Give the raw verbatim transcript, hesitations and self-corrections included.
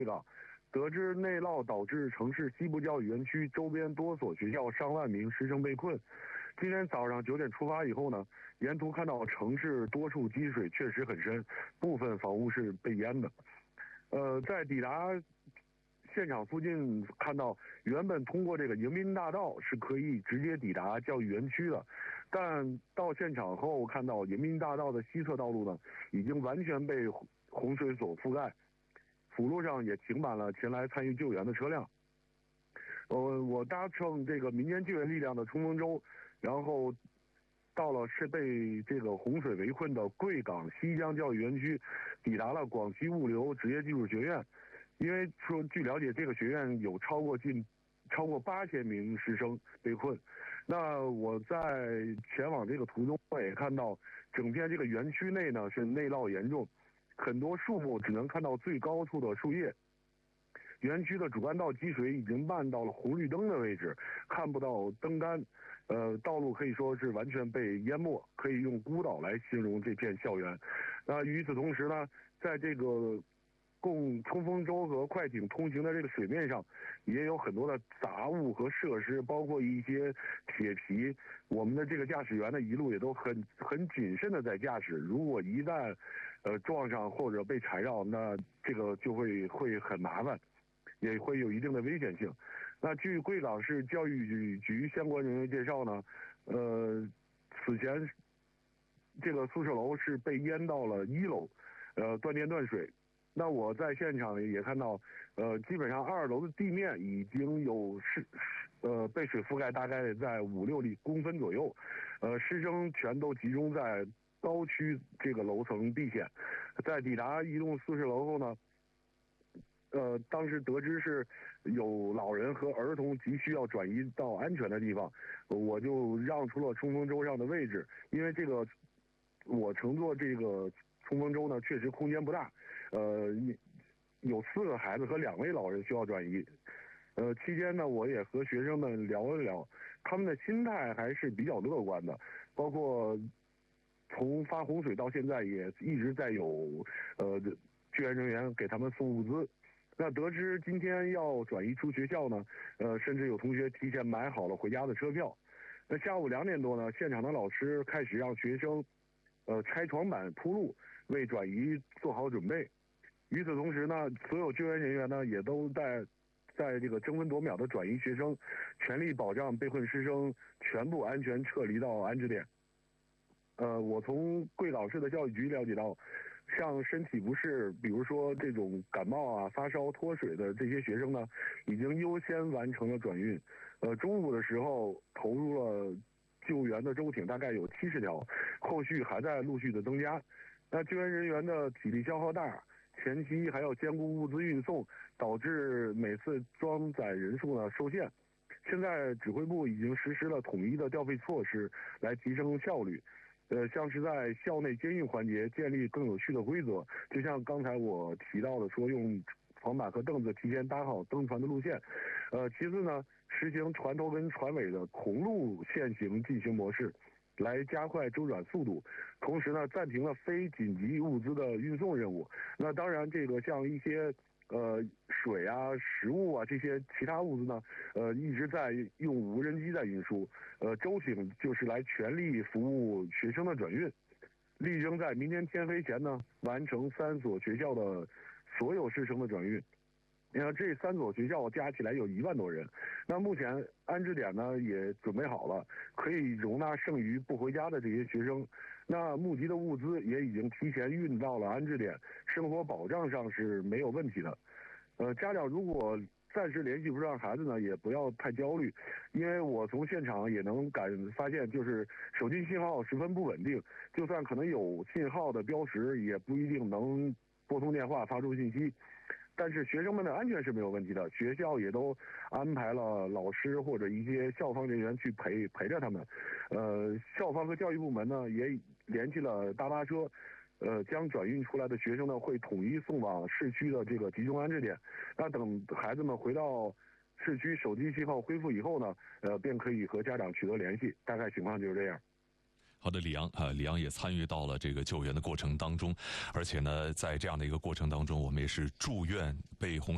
港，得知内涝导致城市西部教育园区周边多所学校上万名师生被困。今天早上九点出发以后呢，沿途看到城市多处积水确实很深，部分房屋是被淹的。呃，在抵达现场附近看到，原本通过这个迎宾大道是可以直接抵达教育园区的，但到现场后看到迎宾大道的西侧道路呢，已经完全被洪水所覆盖，辅路上也停满了前来参与救援的车辆。呃，我搭乘这个民间救援力量的冲锋舟，然后到了是被这个洪水围困的贵港西江教育园区，抵达了广西物流职业技术学院。因为说据了解，这个学院有超过近超过八千名师生被困。那我在前往这个途中，我也看到整片这个园区内呢是内涝严重，很多树木只能看到最高处的树叶。园区的主干道积水已经漫到了红绿灯的位置，看不到灯杆，呃，道路可以说是完全被淹没，可以用孤岛来形容这片校园。那与此同时呢，在这个供冲锋舟和快艇通行的这个水面上，也有很多的杂物和设施，包括一些铁皮。我们的这个驾驶员呢，一路也都很很谨慎的在驾驶。如果一旦呃撞上或者被缠绕，那这个就会会很麻烦，也会有一定的危险性。那据贵港市教育局相关人员介绍呢，呃，此前这个宿舍楼是被淹到了一楼，呃，断电断水。那我在现场也看到，呃，基本上二楼的地面已经有是呃被水覆盖，大概在五六里公分左右，呃，师生全都集中在高区这个楼层避险。在抵达一栋宿舍楼后呢，呃，当时得知是有老人和儿童急需要转移到安全的地方，我就让出了冲锋舟上的位置，因为这个我乘坐这个冲锋舟呢，确实空间不大，呃，有四个孩子和两位老人需要转移。呃，期间呢，我也和学生们聊了聊，他们的心态还是比较乐观的，包括从发洪水到现在也一直在有呃救援人员给他们送物资。那得知今天要转移出学校呢，呃，甚至有同学提前买好了回家的车票。那下午两点多呢，现场的老师开始让学生呃拆床板铺路，为转移做好准备。与此同时呢，所有救援人员呢也都在在这个争分夺秒的转移学生，全力保障被困师生全部安全撤离到安置点。呃，我从贵港市的教育局了解到，像身体不适，比如说这种感冒啊、发烧、脱水的这些学生呢，已经优先完成了转运。呃，中午的时候投入了救援的舟艇，大概有七十条，后续还在陆续的增加。那救援人员的体力消耗大，前期还要兼顾物资运送，导致每次装载人数呢受限。现在指挥部已经实施了统一的调配措施，来提升效率。呃，像是在校内监运环节建立更有序的规则，就像刚才我提到的，说用床板和凳子提前搭好登船的路线。呃，其次呢，实行船头跟船尾的同路线型进行模式，来加快周转速度。同时呢，暂停了非紧急物资的运送任务。那当然，这个像一些呃水啊、食物啊这些其他物资呢，呃一直在用无人机在运输。呃，舟艇就是来全力服务学生的转运，力争在明天天黑前呢完成三所学校的所有师生的转运。你看这三所学校加起来有一万多人，那目前安置点呢也准备好了，可以容纳剩余不回家的这些学生。那募集的物资也已经提前运到了安置点，生活保障上是没有问题的。呃，家长如果暂时联系不上孩子呢，也不要太焦虑，因为我从现场也能感发现，就是手机信号十分不稳定，就算可能有信号的标识，也不一定能拨通电话发出信息。但是学生们的安全是没有问题的，学校也都安排了老师或者一些校方人员去陪陪着他们。呃，校方和教育部门呢也联系了大巴车，呃，将转运出来的学生呢会统一送往市区的这个集中安置点。那等孩子们回到市区，手机信号恢复以后呢，呃，便可以和家长取得联系。大概情况就是这样。 好的，李阳啊，李阳也参与到了这个救援的过程当中，而且呢，在这样的一个过程当中，我们也是祝愿被洪